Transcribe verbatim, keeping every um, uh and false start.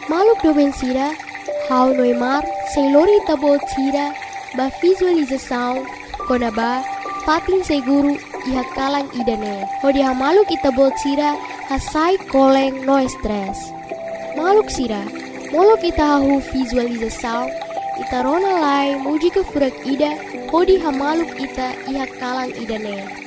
Maluk doben sira, hau noimar, selori tabo sira, ba visualização, konaba, patin seguru, iha kalang idane. Hodi ha maluk itabo sira, hasai koleng no stress. Maluk sira, molok ita hahu visualização, ita rona lai muji ke furak ida, hodi ha maluk ita iha kalang idane.